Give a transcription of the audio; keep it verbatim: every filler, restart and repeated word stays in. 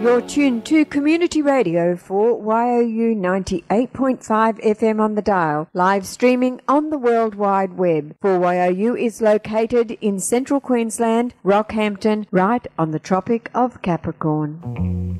You're tuned to Community Radio for Y O U ninety-eight point five F M on the dial, live streaming on the World Wide Web. For Y O U is located in central Queensland, Rockhampton, right on the Tropic of Capricorn.